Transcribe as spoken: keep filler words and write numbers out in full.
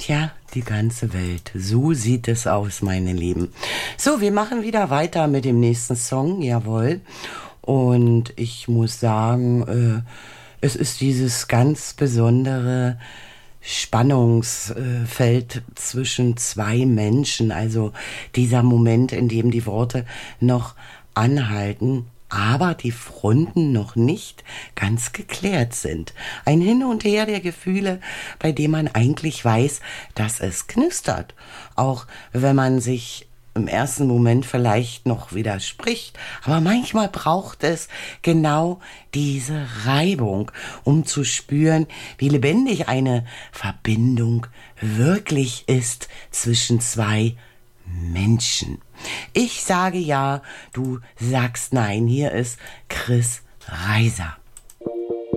Tja, die ganze Welt. So sieht es aus, meine Lieben. So, wir machen wieder weiter mit dem nächsten Song, jawohl. Und ich muss sagen, äh, es ist dieses ganz besondere Spannungsfeld zwischen zwei Menschen. Also dieser Moment, in dem die Worte noch anhalten, aber die Fronten noch nicht ganz geklärt sind. Ein Hin und Her der Gefühle, bei dem man eigentlich weiß, dass es knistert. Auch wenn man sich im ersten Moment vielleicht noch widerspricht, aber manchmal braucht es genau diese Reibung, um zu spüren, wie lebendig eine Verbindung wirklich ist zwischen zwei Menschen. Ich sage ja, du sagst nein. Hier ist Chris Reiser.